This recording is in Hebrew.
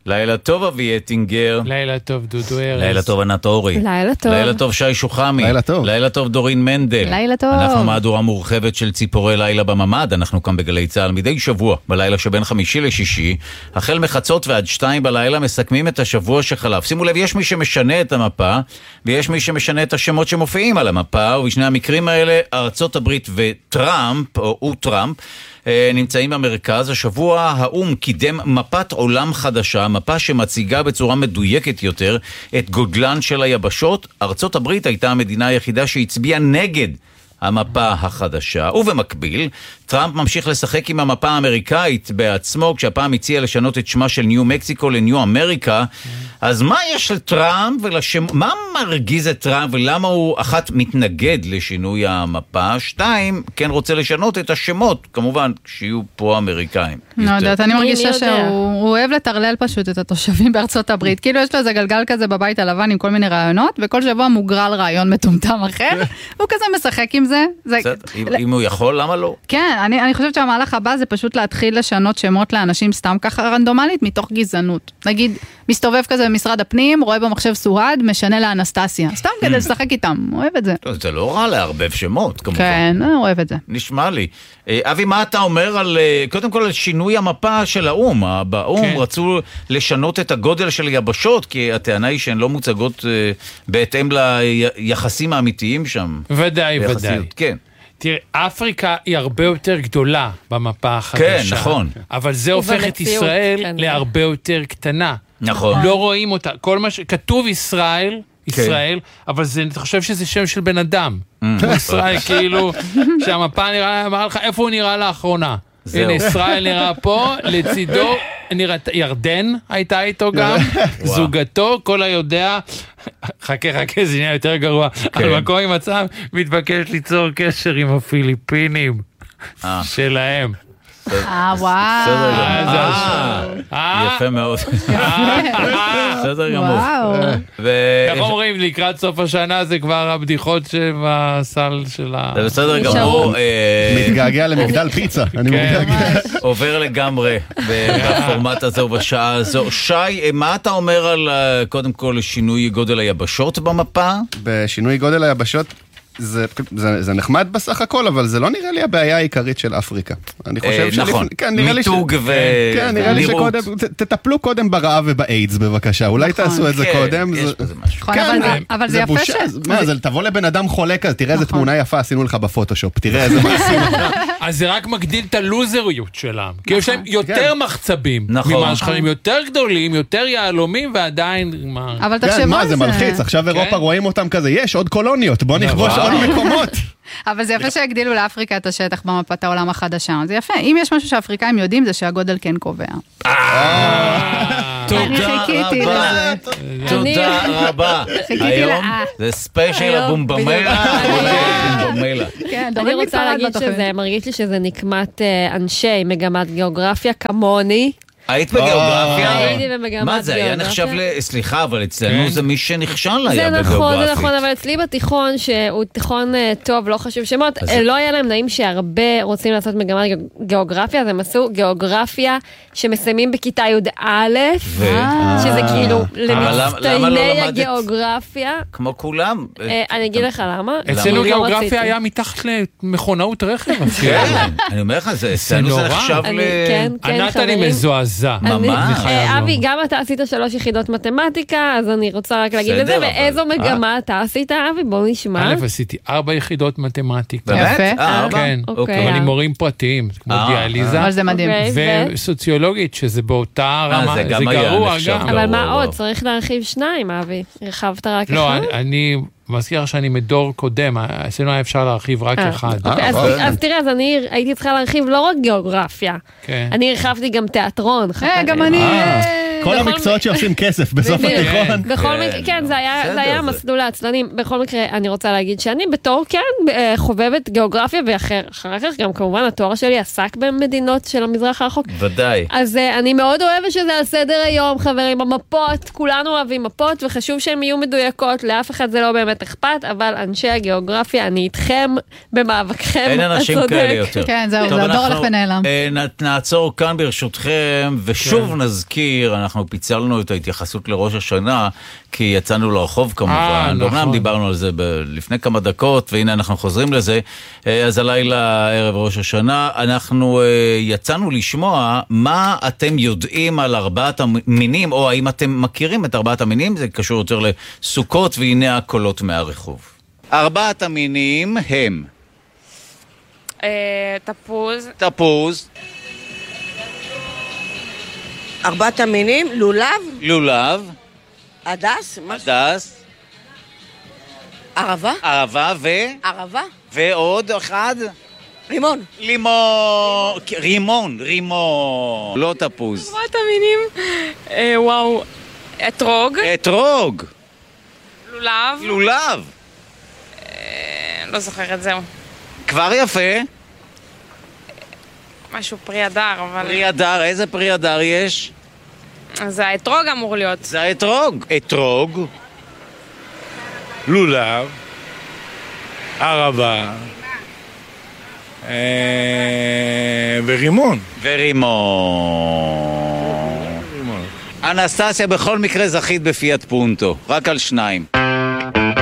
לילה טוב אבי אטינגר. לילה טוב דודו ארז. לילה טוב ענת אורי. לילה טוב. לילה טוב שי שוחמי. לילה טוב. לילה טוב דורין מנדל. לילה טוב. אנחנו מהדורה מורחבת של ציפורי לילה בממד. אנחנו כאן בגלי צהל מדי שבוע, בלילה שבין חמישי לשישי. החל מחצות ועד 2 בלילה מסכמים את השבוע שחלף. שימו לב, יש מי שמשנה את המפה, ויש מי שמשנה את השמות שמופיעים על המפה, ובשני המקרים האלה, ארצות הברית וטראמפ, או טראמפ, נמצאים במרכז. השבוע האום קידם מפת עולם חדשה, מפה שמציגה בצורה מדויקת יותר את גודלן של היבשות. ארצות הברית הייתה המדינה היחידה שהצביעה נגד המפה החדשה, ובמקביל טראמפ ממשיך לשחק עם המפה האמריקאית בעצמו, כשהפעם הציע לשנות את שמה של ניו מקסיקו לניו אמריקה. אז מה יש לטראמפ מה מרגיז את טראמפ ולמה הוא אחת מתנגד לשינוי המפה, 2 כן רוצה לשנות את השמות, כמובן שיהיו פה אמריקאים. לא יודעת, אני מרגישה שהוא אוהב לטרלל פשוט את התושבים בארצות הברית, כאילו יש לו איזה גלגל כזה בבית הלבן עם כל מיני רעיונות, וכל שבוע מוגרל רעיון מטומטם אחר, הוא כזה משחק עם זה. אם הוא יכול, למה לא? כן, אני חושבת שהמהלך הבא זה פשוט להתחיל לשנות שמות לאנשים סתם ככה רנדומלית מתוך גזענות. נגיד, מסתובב כזה במשרד הפנים, רואה במחשב סורד, משנה לאנסטסיה. סתם כדי לשחק איתם, אוהב את זה. זה לא רע לערבב שמות, כמובן. כן, אוהב את זה. נשמע לי. אבי, מה אתה אומר על, קודם כל, על שינוי המפה של האום? באום רצו לשנות את הגודל של יבשות, כי הטענה היא שהן לא מוצגות בהתאם ליחסים האמיתיים שם. ודאי. כן. תראה, אפריקה היא הרבה יותר גדולה במפה החדשה. כן, נכון. אבל זה הופך את ישראל להרבה יותר קטנה. נכון. לא רואים אותה. כל מה שכתוב ישראל, אבל אתה חושב שזה שם של בן אדם. ישראל, כאילו, שהמפה נראה, אמר לך, איפה הוא נראה לאחרונה? הנה, ישראל נראה פה, לצידו, ירדן הייתה איתו גם, זוגתו, כל היודע, חכה, זה נהיה יותר גרוע, על מקום עם מצב, מתבקש ליצור קשר עם הפיליפינים שלהם. וואו. יפה מאוד. בסדר גמור. איך אומרים, לקראת סוף השנה זה כבר הבדיחות שבסל של ה... זה בסדר גמור. מתגעגע למגדל פיצה. עובר לגמרי בפורמט הזה ובשעה הזו. שי, מה אתה אומר על קודם כל שינוי גודל היבשות במפה? בשינוי גודל היבשות זה נחמד בסך הכל, אבל זה לא נראה לי הבעיה העיקרית של אפריקה. אני חושב נכון, מיתוג כן, נראה לי שקודם, תטפלו קודם ברעב ובאיידס בבקשה, אולי תעשו את זה קודם. יש בזה משהו. אבל זה יפה זה תבוא לבן אדם חולה כזה, תראה איזה תמונה יפה עשינו לך בפוטושופ, תראה איזה מעשים. אז זה רק מגדיל את הלוזריות שלהם, כי יש להם יותר מחצבים, ממה שחרים יותר גדולים, יותר יעלומים, ועדיין... אבל תחשבו על זה מלחיץ, עכשיו אירופה רואים אותם כזה, יש עוד קולוניות, בוא נכבוש עוד מקומות. אבל זה יפה שהגדילו לאפריקה את השטח במפת העולם החדשה. זה יפה. אם יש משהו שהאפריקאים יודעים, זה שהגודל כן קובע. אני חיכיתי לזה. תודה רבה. היום זה ספיישל הבומבמלה. אני רוצה להגיד שזה, מרגיש לי שזה נקמת אנשי מגמת גיאוגרפיה כמוני. היית בגיאוגרפיה? הייתי במגמת גיאוגרפיה. מה זה היה נחשב סליחה, אבל אצלנו זה מי שנכשל היה בגיאוגרפיה. זה נכון, אבל אצלי בתיכון, שהוא תיכון טוב, לא חשוב שמות, לא היה להם נעים שהרבה רוצים לעשות מגמת גיאוגרפיה, אז הם עשו גיאוגרפיה שמסיימים בכיתה י"א, שזה כאילו למצטייני הגיאוגרפיה. כמו כולם. אני אגיד לך למה. אצלנו גיאוגרפיה היה מתחת למכונאות רכב. אני אומר לך, אצלנו זה נחשב ענת אני מזועזע. ממש. אבי, גם אתה עשית 3 יחידות מתמטיקה, אז אני רוצה רק להגיד את זה, ואיזו מגמה אתה עשית, אבי? בואו נשמע. א', עשיתי 4 יחידות מתמטיקה. באמת? 4? כן. אבל עם מורים פרטיים, כמו דיאליזה. אבל זה מדהים. וסוציולוגית, שזה באותה רמה, זה גרוע גם. אבל מה עוד? צריך להרחיב 2, אבי. הרחבת רק 1? לא, אני... מזכיר שאני מדור קודם, אצלנו היה אפשר להרחיב רק 1. אז תראה, אז אני הייתי צריכה להרחיב לא רק גיאוגרפיה, אני הרחבתי גם תיאטרון. גם אני... כל המקצועות שעושים כסף בסוף התיכון. כן, זה היה מסלול העצלנים. בכל מקרה, אני רוצה להגיד שאני בתור, כן, חובבת גיאוגרפיה, ואחר כך גם כמובן התואר שלי עסק במדינות של המזרח הרחוק. ודאי. אז אני מאוד אוהבת שזה על סדר היום, חברים, המפות, כולנו אוהבים מפות, וחשוב שהן יהיו מדויקות, לאף אחד זה לא באמת אכפת, אבל אנשי הגיאוגרפיה, אני איתכם במאבקכם הצודק. אין אנשים כאלה יותר. כן, זהו, זה הדור הולך ונעלם. נעצור כאן ברשותכם, ושוב נזכיר, אנחנו פיצלנו את ההתייחסות לראש השנה, כי יצאנו לרחוב כמובן. נכון. אמנם דיברנו על זה לפני כמה דקות, והנה אנחנו חוזרים לזה. אז הלילה, ערב ראש השנה, אנחנו יצאנו לשמוע מה אתם יודעים על 4 המינים, או האם אתם מכירים את 4 המינים, זה קשור יותר לסוכות, והנה הקולות מהרחוב. 4 המינים הם תפוז. תפוז, 4 המינים, לולב, לולב, הדס, הדס, ערבה, ערבה ערבה, ועוד אחד? רימון. לימון, רימון, לא תפוז. 4 המינים, וואו, אתרוג, אתרוג, לולב, לולב, לא זוכרת, זהו. כבר יפה. משהו פרי הדר, אבל... פרי הדר, איזה פרי הדר יש? זה האתרוג אמור להיות. זה האתרוג. אתרוג, לולב, ערבה, ורימון. ורימון. אנסטסיה, בכל מקרה זכית בפיאט פונטו, רק על 2.